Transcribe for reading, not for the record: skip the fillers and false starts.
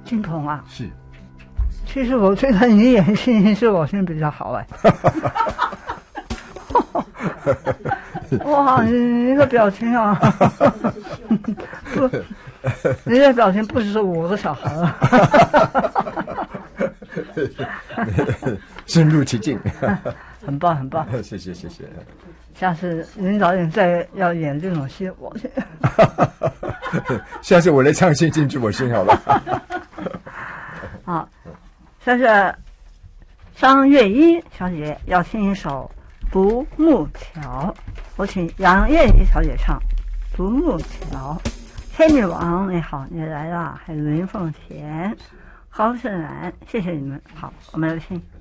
金童啊， 是。 其实我觉得你演戏是我先比较好哎。哇，你的表情啊，不，你的表情不只是我的小孩啊。 深入其境。 很棒很棒， 谢谢谢谢。 下次林导演再要演这种戏，我下次我来唱戏进去我心好了。 好，下次张月一小姐要听一首《独木桥》，我请杨艳怡小姐唱《独木桥》。天女王你好，你来了，还有林凤贤、高胜兰，谢谢你们。好，我们来听。